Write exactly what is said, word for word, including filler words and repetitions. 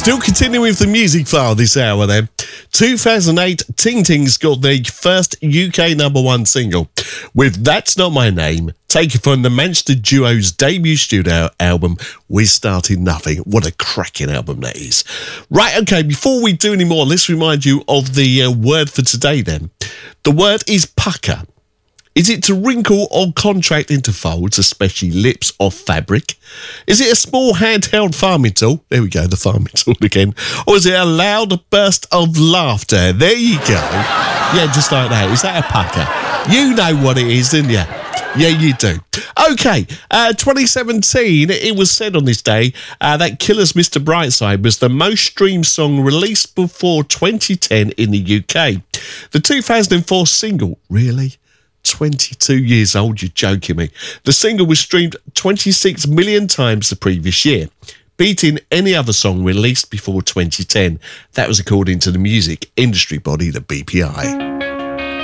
Still continuing with the music file this hour then. two thousand eight, Ting Tings got their first U K number one single with That's Not My Name, taken from the Manchester duo's debut studio album, We Started Nothing. What a cracking album that is. Right, okay, before we do any more, let's remind you of the uh, word for today then. The word is pucker. Is it to wrinkle or contract into folds, especially lips or fabric? Is it a small handheld farming tool? There we go, the farming tool again. Or is it a loud burst of laughter? There you go. Yeah, just like that. Is that a pucker? You know what it is, didn't you? Yeah, you do. Okay, uh, twenty seventeen, it was said on this day uh, that Killer's Mister Brightside was the most streamed song released before twenty ten in the U K. The two thousand four single, really? twenty-two years old, you're joking me. The single was streamed twenty-six million times the previous year, beating any other song released before twenty ten. That was according to the music industry body, the B P I.